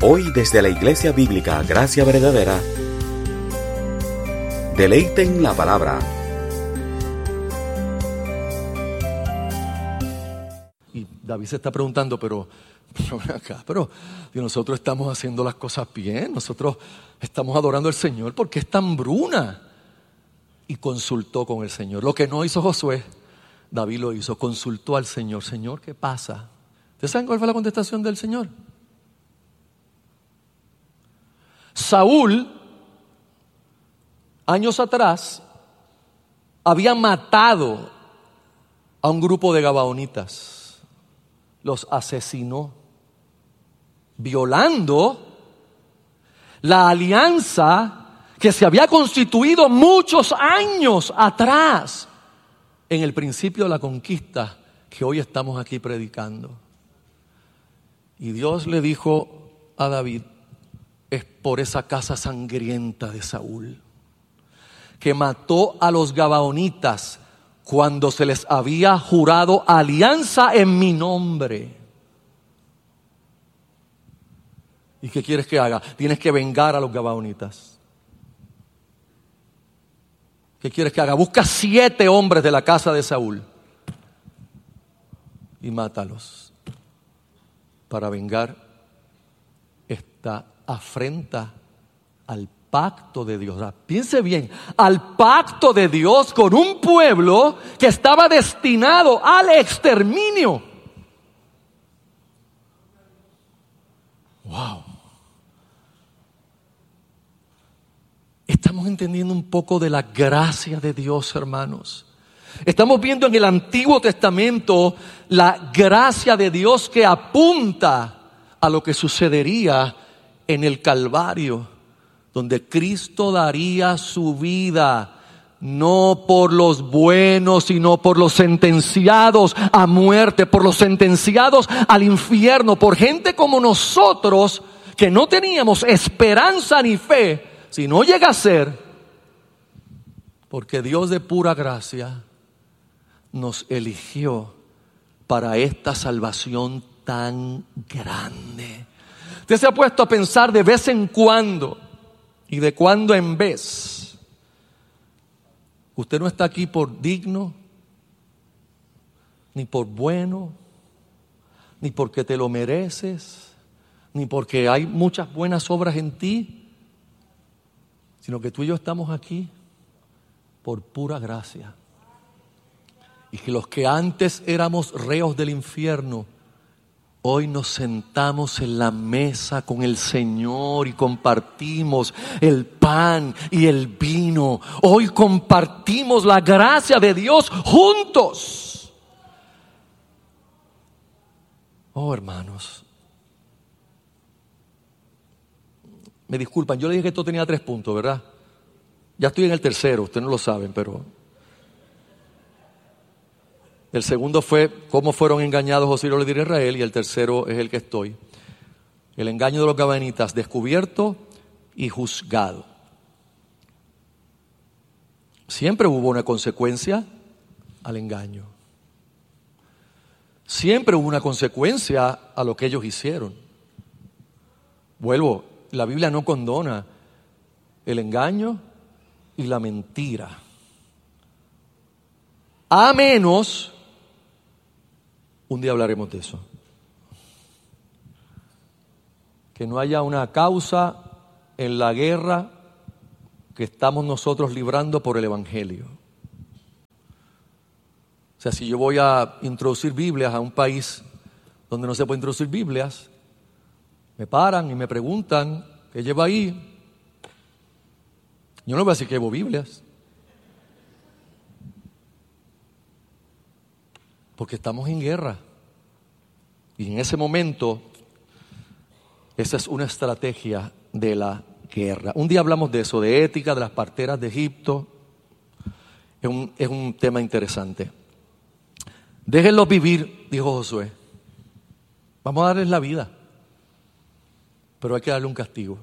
Hoy desde la Iglesia Bíblica Gracia Verdadera, deleiten la palabra. Y David se está preguntando, pero ven acá, pero nosotros estamos haciendo las cosas bien, nosotros estamos adorando al Señor, ¿por qué es tan hambruna? Y consultó con el Señor. Lo que no hizo Josué, David lo hizo, consultó al Señor. Señor, ¿qué pasa? ¿Ustedes saben cuál fue la contestación del Señor? Saúl, años atrás, había matado a un grupo de gabaonitas. Los asesinó, violando la alianza que se había constituido muchos años atrás, en el principio de la conquista que hoy estamos aquí predicando. Y Dios le dijo a David: es por esa casa sangrienta de Saúl, que mató a los gabaonitas cuando se les había jurado alianza en mi nombre. ¿Y qué quieres que haga? Tienes que vengar a los gabaonitas. ¿Qué quieres que haga? Busca 7 hombres de la casa de Saúl y mátalos para vengar esta afrenta al pacto de Dios. Piense bien, al pacto de Dios con un pueblo que estaba destinado al exterminio. Wow. Estamos entendiendo un poco de la gracia de Dios, hermanos. Estamos viendo en el Antiguo Testamento la gracia de Dios que apunta a lo que sucedería en el Calvario, donde Cristo daría su vida, no por los buenos, sino por los sentenciados a muerte, por los sentenciados al infierno, por gente como nosotros que no teníamos esperanza ni fe. Si no llega a ser, porque Dios de pura gracia nos eligió para esta salvación tan grande. Usted se ha puesto a pensar de vez en cuando y de cuando en vez. Usted no está aquí por digno, ni por bueno, ni porque te lo mereces, ni porque hay muchas buenas obras en ti, sino que tú y yo estamos aquí por pura gracia. Y que los que antes éramos reos del infierno, hoy nos sentamos en la mesa con el Señor y compartimos el pan y el vino. Hoy compartimos la gracia de Dios juntos. Oh, hermanos, me disculpan, yo le dije que esto tenía 3 puntos, ¿verdad? Ya estoy en el tercero, ustedes no lo saben, pero el segundo fue cómo fueron engañados José y los líderes de Israel, y el tercero es el que estoy. El engaño de los gabaonitas, descubierto y juzgado. Siempre hubo una consecuencia al engaño. Siempre hubo una consecuencia a lo que ellos hicieron. Vuelvo, la Biblia no condona el engaño y la mentira, a menos, un día hablaremos de eso, que no haya una causa en la guerra que estamos nosotros librando por el Evangelio. O sea, si yo voy a introducir Biblias a un país donde no se puede introducir Biblias, me paran y me preguntan ¿qué lleva ahí? Yo no voy a decir que llevo Biblias, porque estamos en guerra. Y en ese momento, esa es una estrategia de la guerra. Un día hablamos de eso, de ética, de las parteras de Egipto. Es un tema interesante. Déjenlos vivir, dijo Josué. Vamos a darles la vida, pero hay que darle un castigo.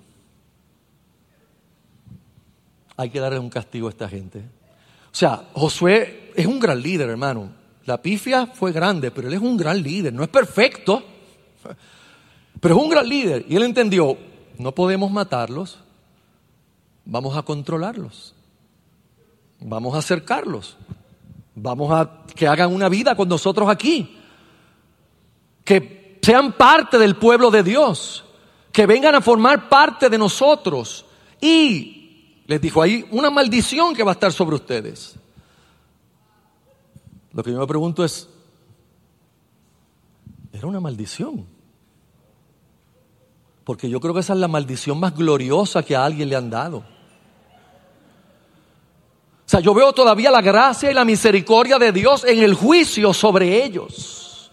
Hay que darle un castigo a esta gente. O sea, Josué es un gran líder, hermano. La pifia fue grande, pero él es un gran líder. No es perfecto, Pero es un gran líder. Y él entendió, no podemos matarlos, vamos a controlarlos. Vamos a acercarlos. Vamos a que hagan una vida con nosotros aquí. Que sean parte del pueblo de Dios. Que vengan a formar parte de nosotros. Y les dijo, hay una maldición que va a estar sobre ustedes. Lo que yo me pregunto es, ¿era una maldición? Porque yo creo que esa es la maldición más gloriosa que a alguien le han dado. O sea, yo veo todavía la gracia y la misericordia de Dios en el juicio sobre ellos.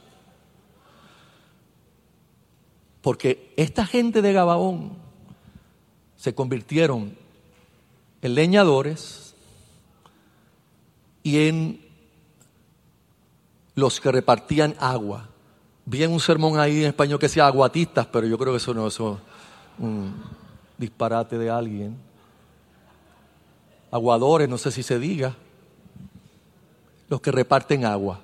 Porque esta gente de Gabaón se convirtieron en leñadores y en los que repartían agua. Vi en un sermón ahí en español que decía aguatistas, pero yo creo que eso no es un disparate de alguien. Aguadores, no sé si se diga, los que reparten agua.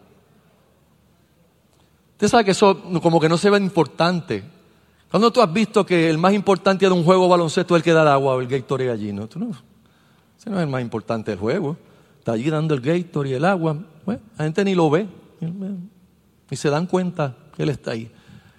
Usted sabe que eso como que no se ve importante. ¿Cuándo tú has visto que el más importante de un juego de baloncesto es el que da el agua o el Gatorade allí? No, ese no es el más importante del juego. Está allí dando el Gatorade y el agua. Bueno, la gente ni lo ve. Ni se dan cuenta que él está ahí.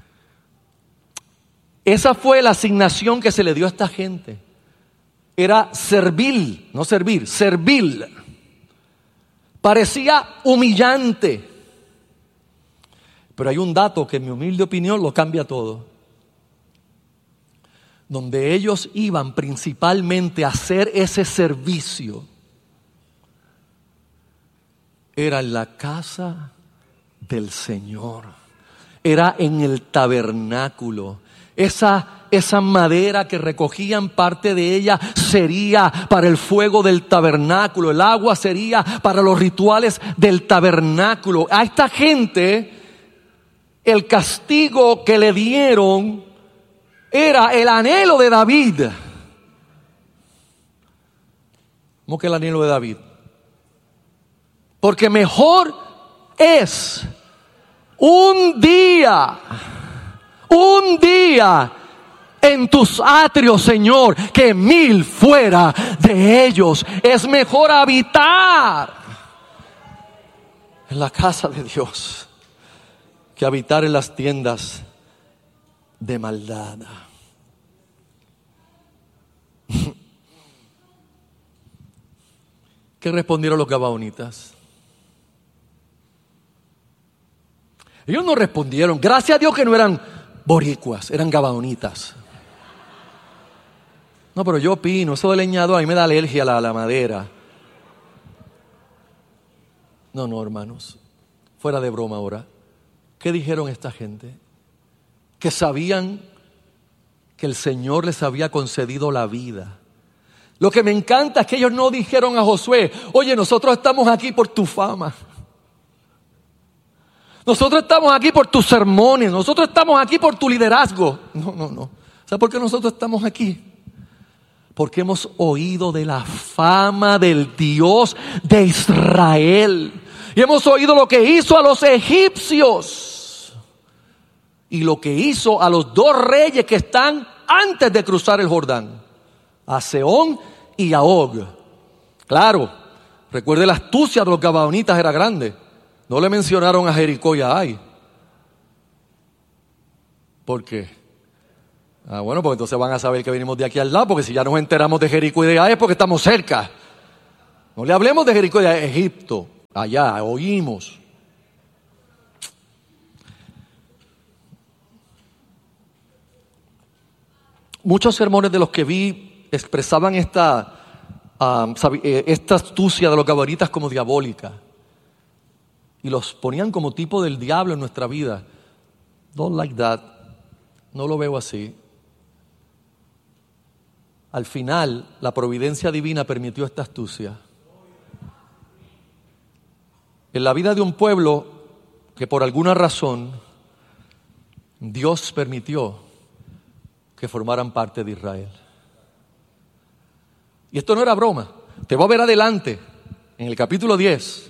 Esa fue la asignación que se le dio a esta gente. Era servil, no servir, servil. Parecía humillante. Pero hay un dato que en mi humilde opinión lo cambia todo. Donde ellos iban principalmente a hacer ese servicio era en la casa del Señor. Era en el tabernáculo. Esa madera que recogían, parte de ella sería para el fuego del tabernáculo. El agua sería para los rituales del tabernáculo. A esta gente, el castigo que le dieron era el anhelo de David. ¿Cómo que el anhelo de David? Porque mejor es un día en tus atrios, Señor, que 1000 fuera de ellos. Es mejor habitar en la casa de Dios que habitar en las tiendas de maldad. ¿Qué respondieron los gabaonitas? Ellos no respondieron. Gracias a Dios que no eran boricuas, eran gabaonitas. No, pero yo opino, eso de leñador a mí me da alergia a la madera. No, hermanos, fuera de broma ahora. ¿Qué dijeron esta gente? Que sabían que el Señor les había concedido la vida. Lo que me encanta es que ellos no dijeron a Josué, oye, nosotros estamos aquí por tu fama. Nosotros estamos aquí por tus sermones. Nosotros estamos aquí por tu liderazgo. No. ¿Sabes por qué nosotros estamos aquí? Porque hemos oído de la fama del Dios de Israel. Y hemos oído lo que hizo a los egipcios. Y lo que hizo a los 2 reyes que están antes de cruzar el Jordán. A Sehón y a Og. Claro, recuerde la astucia de los gabaonitas era grande. No le mencionaron a Jericó y a Ai. ¿Por qué? Bueno, porque entonces van a saber que venimos de aquí al lado, porque si ya nos enteramos de Jericó y de Ai es porque estamos cerca. No le hablemos de Jericó y de Egipto. Allá, oímos. Muchos sermones de los que vi expresaban esta astucia de los gabaonitas como diabólica. Y los ponían como tipo del diablo en nuestra vida. Don't like that. No lo veo así. Al final, la providencia divina permitió esta astucia. En la vida de un pueblo que por alguna razón Dios permitió que formaran parte de Israel. Y esto no era broma. Te voy a ver adelante, en el capítulo 10,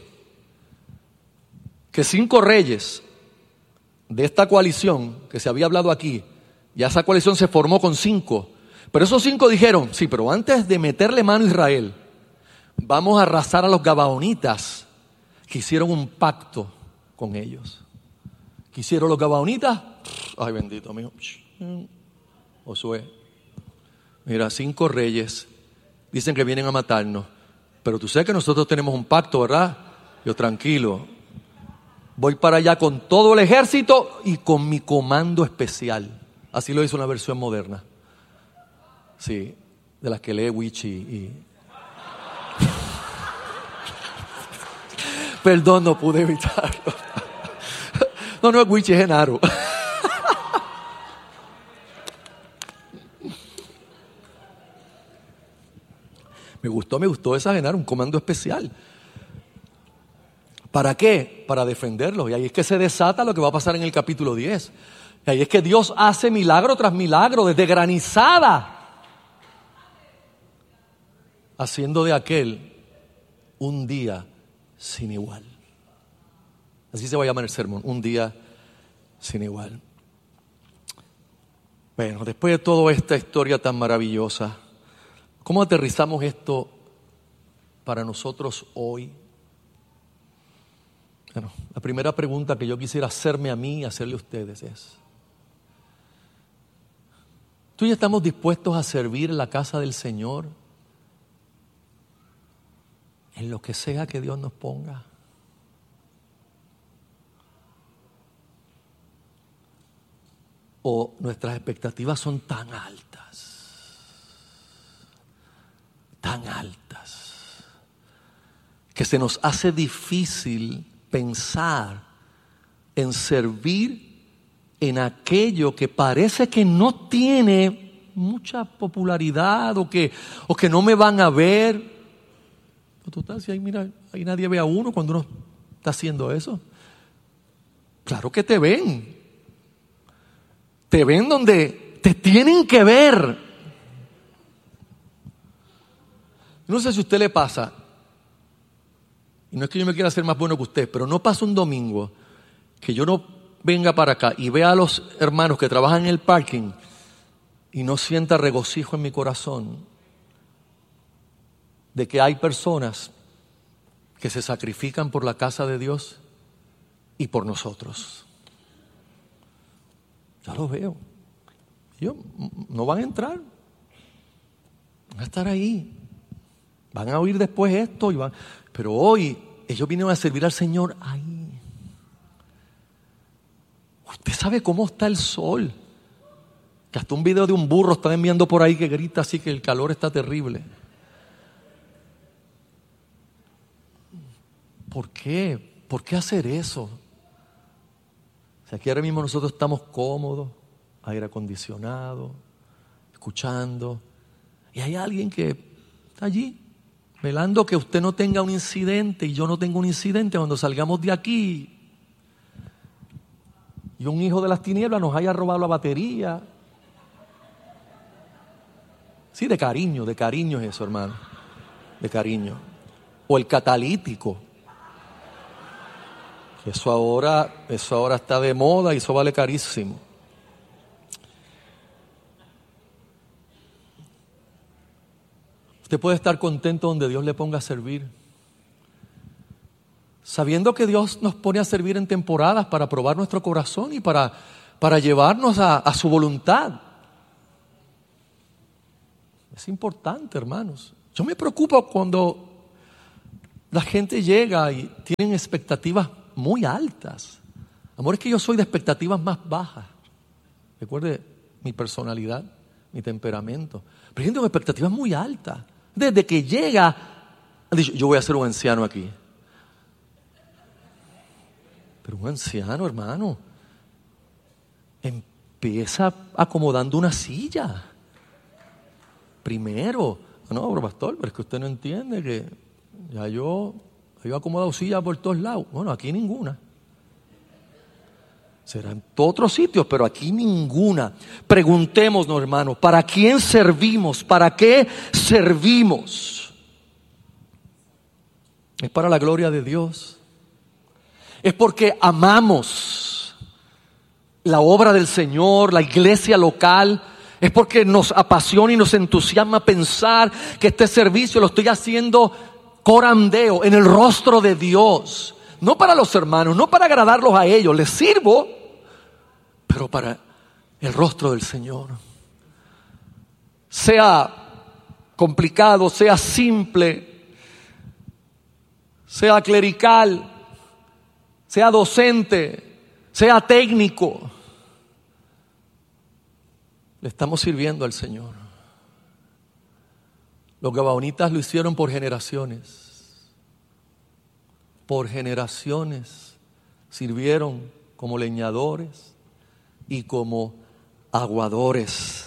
que 5 reyes de esta coalición que se había hablado aquí Ya esa coalición se formó con 5. Pero esos 5 dijeron, sí, pero antes de meterle mano a Israel, vamos a arrasar a los gabaonitas, que hicieron un pacto con ellos. ¿Qué hicieron los gabaonitas? Ay, bendito mío. Josué, mira, 5 reyes dicen que vienen a matarnos, pero tú sabes que nosotros tenemos un pacto, ¿verdad? Yo, tranquilo, voy para allá con todo el ejército y con mi comando especial. Así lo hizo una versión moderna. Sí, de las que lee Wichi y... Perdón, no pude evitarlo. No es Wichi, es Genaro. Me gustó esa Genaro, un comando especial. ¿Para qué? Para defenderlos. Y ahí es que se desata lo que va a pasar en el capítulo 10. Y ahí es que Dios hace milagro tras milagro, desde granizada, haciendo de aquel un día sin igual. Así se va a llamar el sermón, un día sin igual. Bueno, después de toda esta historia tan maravillosa, ¿cómo aterrizamos esto para nosotros hoy? Bueno, la primera pregunta que yo quisiera hacerme a mí y hacerle a ustedes es: ¿tú ya estamos dispuestos a servir en la casa del Señor en lo que sea que Dios nos ponga? ¿O nuestras expectativas son tan altas, que se nos hace difícil pensar en servir en aquello que parece que no tiene mucha popularidad o que no me van a ver? Total, si ahí nadie ve a uno cuando uno está haciendo eso. Claro que te ven. Te ven donde te tienen que ver. No sé si a usted le pasa, y no es que yo me quiera hacer más bueno que usted, pero no pasa un domingo que yo no venga para acá y vea a los hermanos que trabajan en el parking y no sienta regocijo en mi corazón de que hay personas que se sacrifican por la casa de Dios y por nosotros. Ya lo veo. Ellos no van a entrar, van a estar ahí, van a oír después esto pero hoy ellos vinieron a servir al Señor ahí. Usted sabe cómo está el sol, que hasta un video de un burro están enviando por ahí que grita así, que el calor está terrible. ¿Por qué? ¿Por qué hacer eso? O sea, aquí ahora mismo nosotros estamos cómodos, aire acondicionado, escuchando, y hay alguien que está allí velando que usted no tenga un incidente y yo no tenga un incidente cuando salgamos de aquí y un hijo de las tinieblas nos haya robado la batería. Sí, de cariño es eso, hermano, de cariño. O el catalítico. Eso ahora está de moda y eso vale carísimo. Usted puede estar contento donde Dios le ponga a servir, sabiendo que Dios nos pone a servir en temporadas para probar nuestro corazón y para llevarnos a su voluntad. Es importante, hermanos. Yo me preocupo cuando la gente llega y tienen expectativas muy altas. Amor, es que yo soy de expectativas más bajas. Recuerde mi personalidad, mi temperamento. Pero hay gente con expectativas muy altas. Desde que llega, han dicho, yo voy a ser un anciano aquí. Pero un anciano, hermano, empieza acomodando una silla. Primero. No, pero pastor, pero es que usted no entiende que ya yo he acomodado sillas por todos lados. Bueno, aquí ninguna. Será en otros sitios, pero aquí ninguna. Preguntémonos, hermanos, ¿para quién servimos? ¿Para qué servimos? ¿Es para la gloria de Dios? ¿Es porque amamos la obra del Señor, la iglesia local, es porque nos apasiona y nos entusiasma pensar que este servicio lo estoy haciendo coram Deo, en el rostro de Dios. No para los hermanos, no para agradarlos a ellos, les sirvo, pero para el rostro del Señor. Sea complicado, sea simple, sea clerical, sea docente, sea técnico, le estamos sirviendo al Señor. Los gabaonitas lo hicieron por generaciones. Por generaciones sirvieron como leñadores y como aguadores.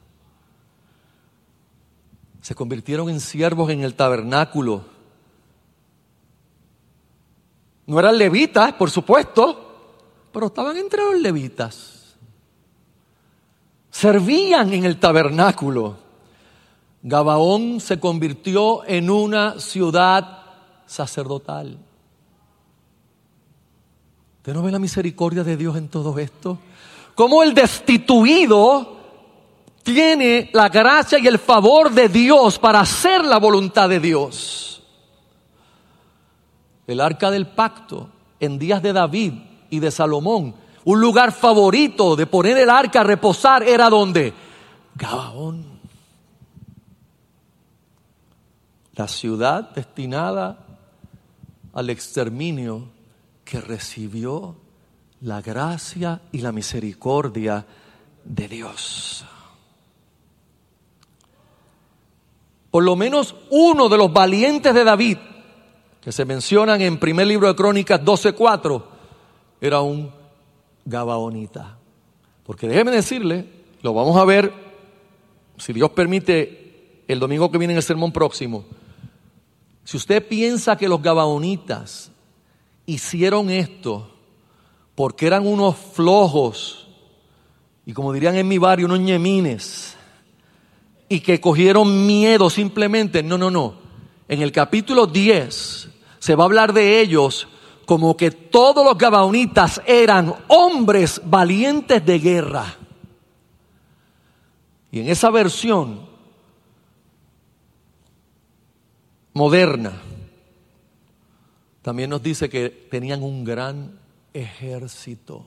Se convirtieron en siervos en el tabernáculo. No eran levitas, por supuesto, pero estaban entre los levitas. Servían en el tabernáculo. Gabaón se convirtió en una ciudad sacerdotal. ¿Usted no ve la misericordia de Dios en todo esto? Cómo el destituido tiene la gracia y el favor de Dios para hacer la voluntad de Dios. El arca del pacto en días de David y de Salomón, un lugar favorito de poner el arca a reposar era ¿dónde? Gabaón. La ciudad destinada al exterminio que recibió la gracia y la misericordia de Dios. Por lo menos uno de los valientes de David, que se mencionan en primer libro de Crónicas 12:4, era un gabaonita. Porque déjeme decirle, lo vamos a ver, si Dios permite, el domingo que viene en el sermón próximo. Si usted piensa que los gabaonitas hicieron esto porque eran unos flojos y, como dirían en mi barrio, unos ñemines, y que cogieron miedo simplemente, no. En el capítulo 10 se va a hablar de ellos como que todos los gabaonitas eran hombres valientes de guerra. Y en esa versión moderna también nos dice que tenían un gran ejército.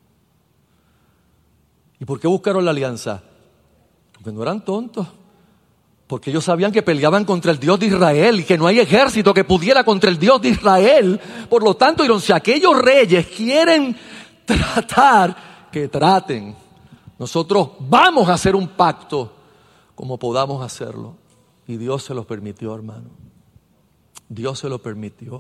¿Y por qué buscaron la alianza? Porque no eran tontos. Porque ellos sabían que peleaban contra el Dios de Israel y que no hay ejército que pudiera contra el Dios de Israel. Por lo tanto, dijeron, si aquellos reyes quieren tratar, que traten. Nosotros vamos a hacer un pacto como podamos hacerlo. Y Dios se lo permitió, hermano. Dios se lo permitió.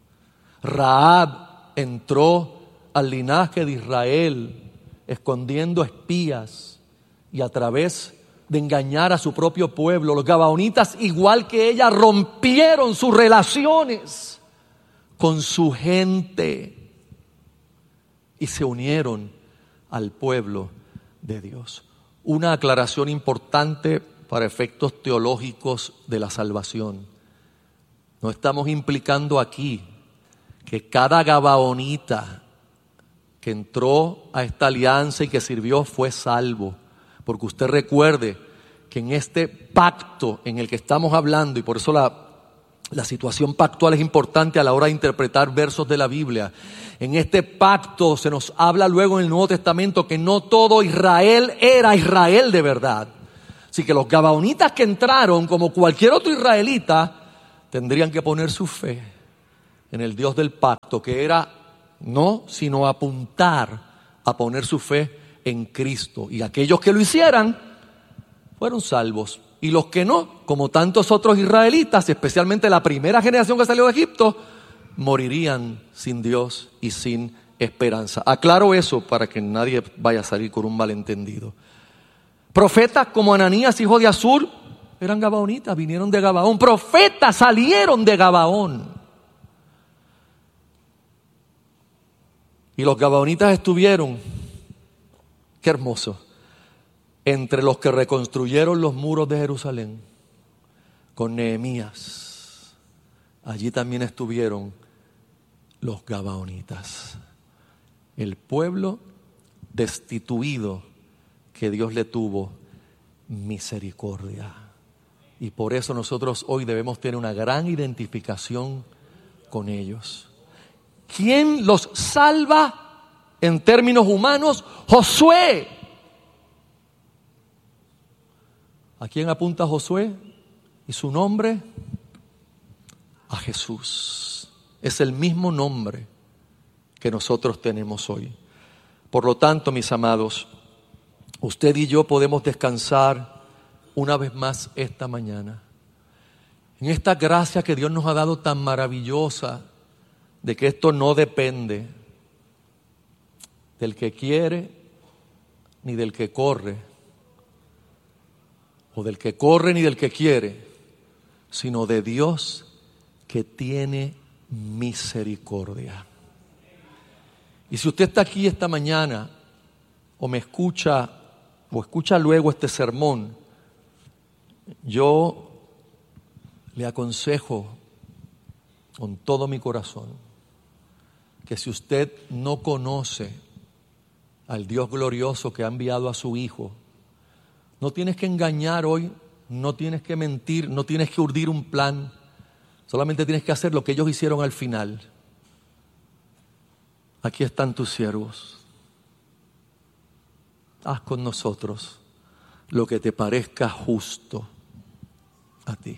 Rahab entró al linaje de Israel escondiendo espías y a través de engañar a su propio pueblo. Los gabaonitas, igual que ella, rompieron sus relaciones con su gente y se unieron al pueblo de Dios. Una aclaración importante para efectos teológicos de la salvación. No estamos implicando aquí que cada gabaonita que entró a esta alianza y que sirvió fue salvo. Porque usted recuerde que en este pacto en el que estamos hablando, y por eso la situación pactual es importante a la hora de interpretar versos de la Biblia. En este pacto se nos habla luego en el Nuevo Testamento que no todo Israel era Israel de verdad. Así que los gabaonitas que entraron, como cualquier otro israelita, tendrían que poner su fe en el Dios del pacto, que era no, sino apuntar a poner su fe en Cristo. Y aquellos que lo hicieran fueron salvos. Y los que no, como tantos otros israelitas, especialmente la primera generación que salió de Egipto, morirían sin Dios y sin esperanza. Aclaro eso para que nadie vaya a salir con un malentendido. Profetas como Ananías, hijo de Azur, eran gabaonitas, vinieron de Gabaón. Profetas salieron de Gabaón. Y los gabaonitas estuvieron, qué hermoso, entre los que reconstruyeron los muros de Jerusalén con Nehemías. Allí también estuvieron los gabaonitas, el pueblo destituido que Dios le tuvo misericordia. Y por eso nosotros hoy debemos tener una gran identificación con ellos. ¿Quién los salva en términos humanos? Josué. ¿A quién apunta Josué? ¿Y su nombre? A Jesús. Es el mismo nombre que nosotros tenemos hoy. Por lo tanto, mis amados, usted y yo podemos descansar una vez más esta mañana en esta gracia que Dios nos ha dado tan maravillosa, de que esto no depende del que quiere ni del que corre, o del que corre ni del que quiere, sino de Dios que tiene misericordia. Y si usted está aquí esta mañana, o me escucha, o escucha luego este sermón, yo le aconsejo con todo mi corazón que si usted no conoce al Dios glorioso que ha enviado a su Hijo, no tienes que engañar hoy, no tienes que mentir, no tienes que urdir un plan, solamente tienes que hacer lo que ellos hicieron al final. Aquí están tus siervos. Haz con nosotros lo que te parezca justo a ti.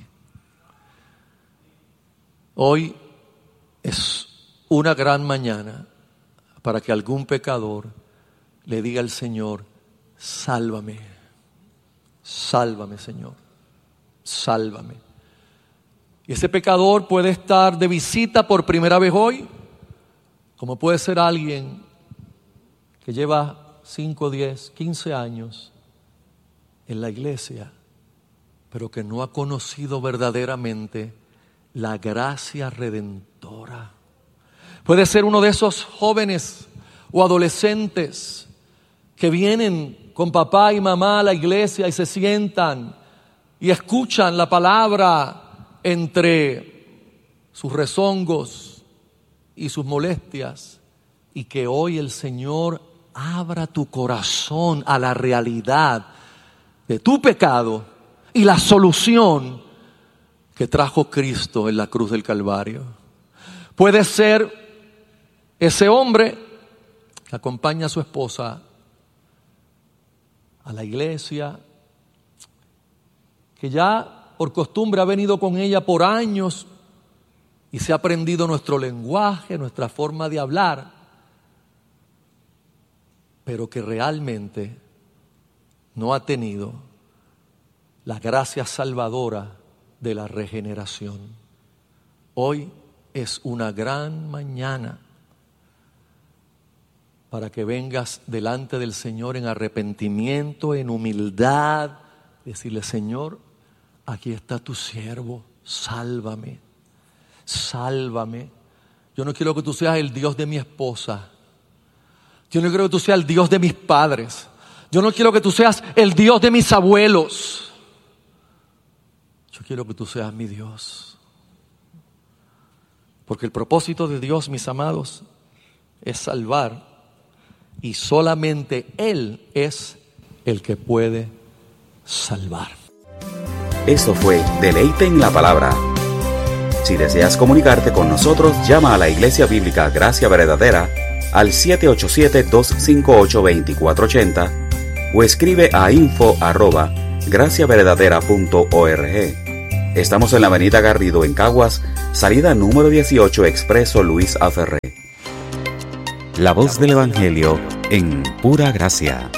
Hoy es una gran mañana para que algún pecador le diga al Señor: sálvame, sálvame, Señor, sálvame. Y ese pecador puede estar de visita por primera vez hoy, como puede ser alguien que lleva 5, 10, 15 años en la iglesia, pero que no ha conocido verdaderamente la gracia redentora. Puede ser uno de esos jóvenes o adolescentes que vienen con papá y mamá a la iglesia y se sientan y escuchan la palabra entre sus rezongos y sus molestias, y que hoy el Señor abra tu corazón a la realidad de tu pecado y la solución que trajo Cristo en la cruz del Calvario. Puede ser ese hombre que acompaña a su esposa a la iglesia, que ya por costumbre ha venido con ella por años y se ha aprendido nuestro lenguaje, nuestra forma de hablar, pero que realmente no ha tenido la gracia salvadora de la regeneración. Hoy es una gran mañana para que vengas delante del Señor en arrepentimiento, en humildad, decirle: Señor, aquí está tu siervo, sálvame, sálvame. Yo no quiero que tú seas el Dios de mi esposa. Yo no quiero que tú seas el Dios de mis padres. Yo no quiero que tú seas el Dios de mis abuelos. Yo quiero que tú seas mi Dios. Porque el propósito de Dios, mis amados, es salvar. Y solamente Él es el que puede salvar. Esto fue Deleite en la Palabra. Si deseas comunicarte con nosotros, llama a la Iglesia Bíblica Gracia Verdadera al 787-258-2480 o escribe a info@graciaverdadera.org. Estamos en la avenida Garrido en Caguas, salida número 18, Expreso Luis A. Ferré. La voz del Evangelio en pura gracia.